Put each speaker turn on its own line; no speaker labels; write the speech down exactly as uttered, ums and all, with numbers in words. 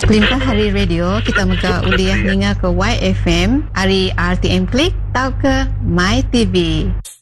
Kelimpa hari radio kita muka uliah ninga ke Y F M, hari R T M Klik, tau ke My T V.